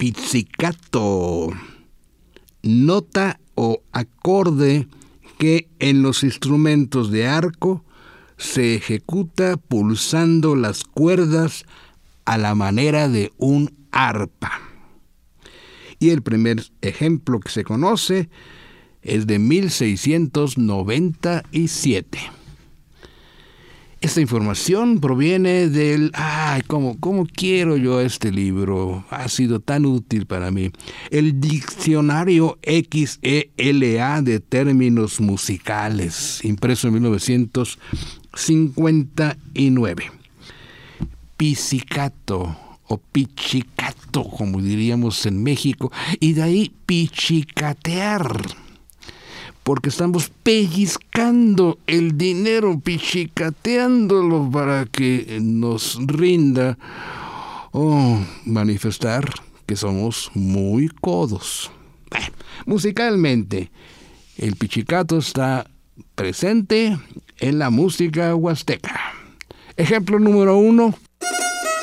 pizzicato, nota o acorde que en los instrumentos de arco se ejecuta pulsando las cuerdas a la manera de un arpa. Y el primer ejemplo que se conoce es de 1697. Esta información proviene del... ¿Cómo quiero yo este libro? Ha sido tan útil para mí. El Diccionario XELA de Términos Musicales, impreso en 1959. Pizzicato o pichicato, como diríamos en México, y de ahí pichicatear, porque estamos pellizcando el dinero, pichicateándolo para que nos rinda o manifestar que somos muy codos. Musicalmente, el pichicato está presente en la música huasteca. Ejemplo número 1,